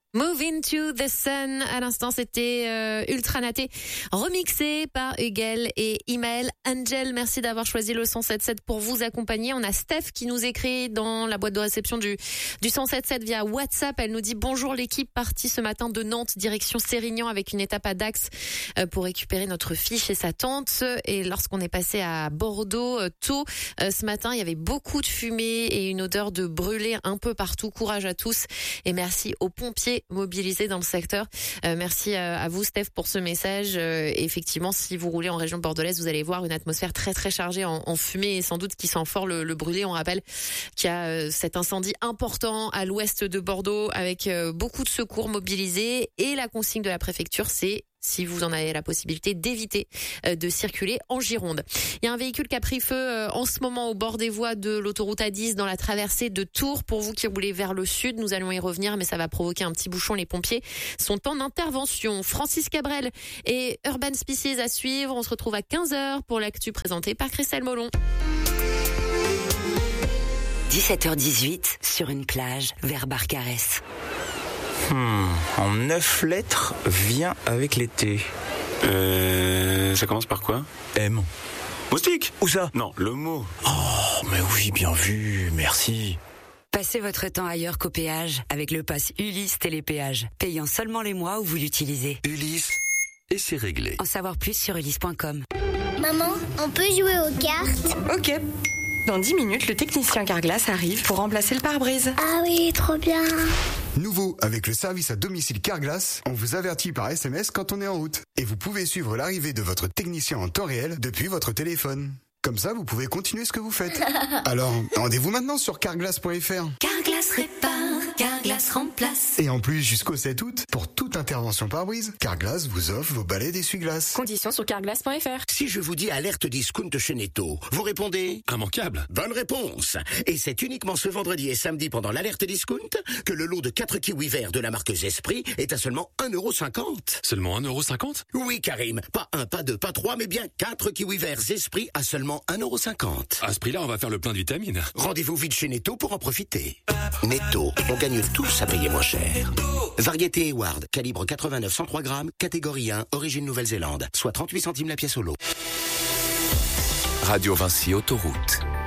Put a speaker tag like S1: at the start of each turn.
S1: Move into the sun. À l'instant, c'était Ultra Naté, remixé par Hugel et Imael Angel. Merci d'avoir choisi le 107.7 pour vous accompagner. On a Steph qui nous écrit dans la boîte de réception du 107.7 via WhatsApp. Elle nous dit bonjour l'équipe, partie ce matin de Nantes direction Sérignan avec une étape à Dax pour récupérer notre fille chez sa tante. Et lorsqu'on est passé à Bordeaux tôt ce matin, il y avait beaucoup de fumée et une odeur de brûlé un peu partout. Courage à tous et merci aux pompiers mobilisés dans le secteur. Merci à vous Steph pour ce message. Effectivement, si vous roulez en région bordelaise, vous allez voir une atmosphère très très chargée en fumée et sans doute qui sent fort le brûlé. On rappelle qu'il y a cet incendie important à l'ouest de Bordeaux avec beaucoup de secours mobilisés et la consigne de la préfecture, c'est si vous en avez la possibilité d'éviter de circuler en Gironde. Il y a un véhicule qui a pris feu en ce moment au bord des voies de l'autoroute A10 dans la traversée de Tours. Pour vous qui roulez vers le sud, nous allons y revenir, mais ça va provoquer un petit bouchon. Les pompiers sont en intervention. Francis Cabrel et Urban Species à suivre. On se retrouve à 15h pour l'actu présentée par Christelle Molon.
S2: 17h18 sur une plage vers Barcarès.
S3: En 9 lettres, vient avec l'été.
S4: Ça commence par quoi?
S3: M.
S4: Moustique?
S3: Où ça?
S4: Non, le mot.
S3: Oh, mais oui, bien vu, merci.
S2: Passez votre temps ailleurs qu'au péage avec le pass Ulysse Télépéage, payant seulement les mois où vous l'utilisez.
S5: Ulysse, et c'est réglé.
S2: En savoir plus sur ulysse.com.
S6: Maman, on peut jouer aux cartes?
S7: Ok. Dans 10 minutes, le technicien Carglass arrive pour remplacer le pare-brise.
S6: Ah oui, trop bien.
S8: Nouveau, avec le service à domicile Carglass, on vous avertit par SMS quand on est en route. Et vous pouvez suivre l'arrivée de votre technicien en temps réel depuis votre téléphone. Comme ça, vous pouvez continuer ce que vous faites. Alors, rendez-vous maintenant sur carglass.fr.
S9: Carglass répare, Carglass remplace.
S8: Et en plus, jusqu'au 7 août, pour toute intervention pare-brise, Carglass vous offre vos balais d'essuie-glace.
S7: Conditions sur carglass.fr.
S5: Si je vous dis alerte discount chez Netto, vous répondez
S4: Immanquable.
S5: bonne réponse. Et c'est uniquement ce vendredi et samedi pendant l'alerte discount que le lot de 4 kiwis verts de la marque Zespri est à seulement 1,50€.
S4: Seulement 1,50€?
S5: Oui, Karim. Pas 1, pas 2, pas 3, mais bien 4 kiwis verts Zespri à seulement 1,50€.
S4: À ce prix-là, on va faire le plein de vitamines.
S5: Rendez-vous vite chez Netto pour en profiter. Netto, on gagne tous à payer moins cher. Variété Eward, calibre 89-103 grammes, catégorie 1, origine Nouvelle-Zélande, soit 38 centimes la pièce au lot.
S10: Radio Vinci Autoroute.